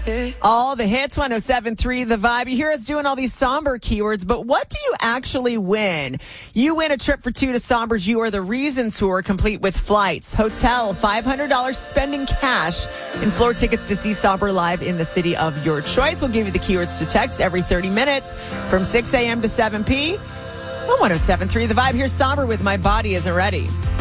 All the hits, 107.3 The Vibe. You hear us doing all these somber keywords, but what do you actually win? You win a trip for two to Somber's You Are the Reason tour, complete with flights, hotel, $500 spending cash, and floor tickets to see Somber live in the city of your choice. We'll give you the keywords to text every 30 minutes from 6 a.m. to 7 p. On 107.3 The Vibe. Here's Somber with My Body Isn't Ready.